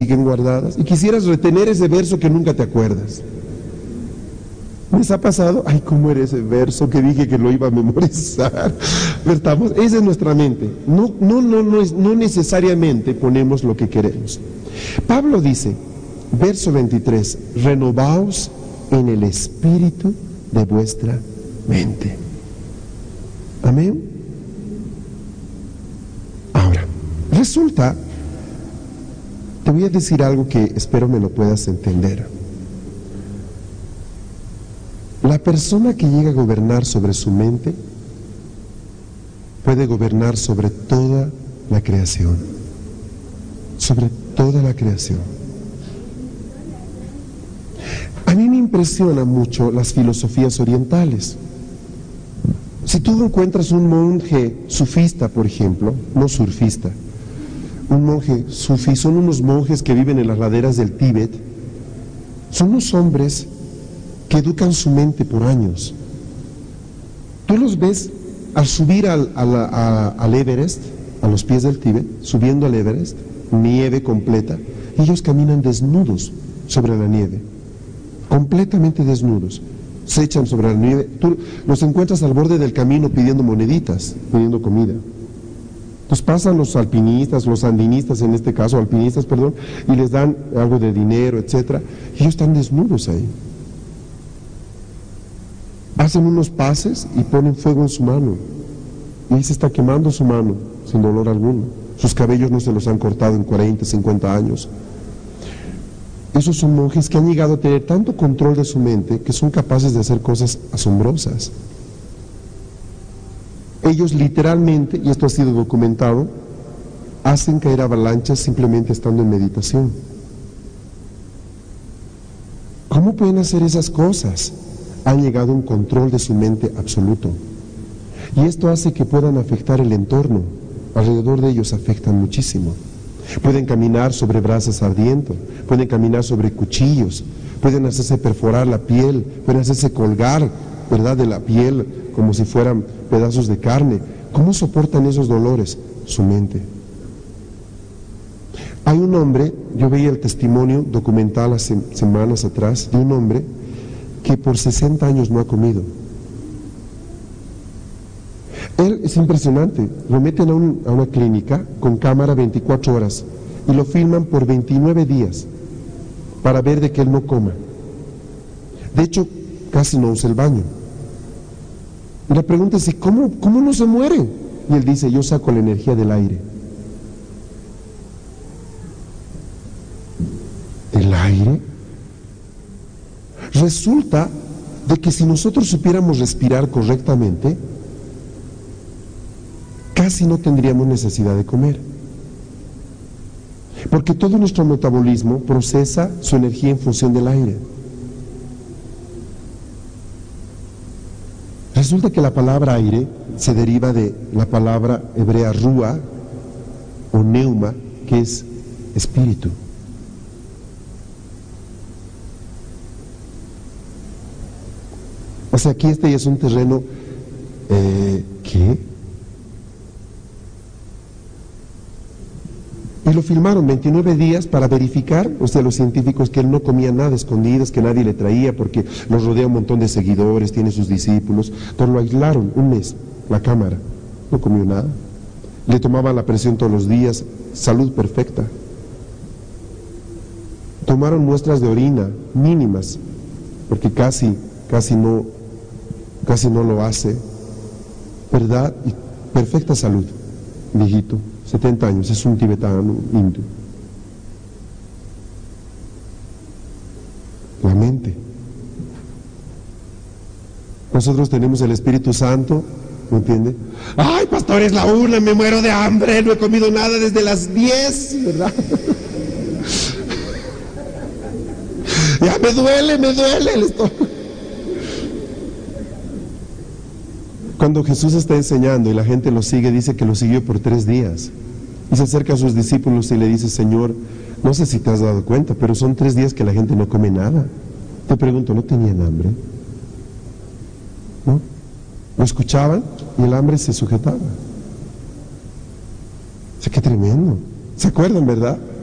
siguen guardadas, y quisieras retener ese verso que nunca te acuerdas. ¿Les ha pasado? Ay, ¿cómo era ese verso que dije que lo iba a memorizar? ¿Verdad? Esa es nuestra mente. No necesariamente ponemos lo que queremos. Pablo dice, verso 23, renovaos en el espíritu de vuestra mente. Amén. Ahora, resulta, te voy a decir algo que espero me lo puedas entender. La persona que llega a gobernar sobre su mente puede gobernar sobre toda la creación. Sobre toda la creación. A mí me impresiona mucho las filosofías orientales. Si tú encuentras un monje sufista, por ejemplo, no surfista, un monje sufí, son unos monjes que viven en las laderas del Tíbet, son unos hombres que educan su mente por años. Tú los ves al subir al Everest, a los pies del Tíbet, subiendo al Everest, nieve completa, y ellos caminan desnudos sobre la nieve, completamente desnudos, se echan sobre la nieve. Tú los encuentras al borde del camino pidiendo moneditas, pidiendo comida. Entonces pasan los alpinistas, los andinistas en este caso, alpinistas, perdón, y les dan algo de dinero, etcétera, y ellos están desnudos ahí. Hacen unos pases y ponen fuego en su mano. Y ahí se está quemando su mano, sin dolor alguno. Sus cabellos no se los han cortado en 40, 50 años. Esos son monjes que han llegado a tener tanto control de su mente que son capaces de hacer cosas asombrosas. Ellos literalmente, y esto ha sido documentado, hacen caer avalanchas simplemente estando en meditación. ¿Cómo pueden hacer esas cosas? Han llegado a un control de su mente absoluto. Y esto hace que puedan afectar el entorno. Alrededor de ellos afectan muchísimo. Pueden caminar sobre brasas ardiendo, pueden caminar sobre cuchillos, pueden hacerse perforar la piel, pueden hacerse colgar, ¿verdad?, de la piel como si fueran pedazos de carne. ¿Cómo soportan esos dolores? Su mente. Hay un hombre, yo veía el testimonio documental hace semanas atrás, de un hombre que por 60 años no ha comido. Él es impresionante, lo meten a una clínica con cámara 24 horas y lo filman por 29 días para ver de que él no coma. De hecho, casi no usa el baño. Y la pregunta es, ¿cómo no se muere? Y él dice, yo saco la energía del aire. ¿Del aire? Resulta de que si nosotros supiéramos respirar correctamente, casi no tendríamos necesidad de comer. Porque todo nuestro metabolismo procesa su energía en función del aire. Resulta que la palabra aire se deriva de la palabra hebrea rúa o neuma, que es espíritu. O sea, aquí este ya es un terreno, ¿qué? Y lo filmaron 29 días para verificar, o sea, los científicos, que él no comía nada escondidas, que nadie le traía, porque los rodea un montón de seguidores, tiene sus discípulos. Entonces lo aislaron un mes, la cámara, no comió nada. Le tomaban la presión todos los días, salud perfecta. Tomaron muestras de orina mínimas, porque casi no lo hace, ¿verdad? Y perfecta salud, viejito, 70 años, es un tibetano, indio. La mente. Nosotros tenemos el Espíritu Santo, ¿me entiende? Ay, pastor, es la 1, me muero de hambre, no he comido nada desde las 10, ¿verdad? Ya me duele el estómago. Cuando Jesús está enseñando y la gente lo sigue, dice que lo siguió por 3 días. Y se acerca a sus discípulos y le dice, Señor, no sé si te has dado cuenta, pero son 3 días que la gente no come nada. Te pregunto, ¿no tenían hambre? ¿No? Lo escuchaban y el hambre se sujetaba. O sea, qué tremendo. ¿Se acuerdan, verdad?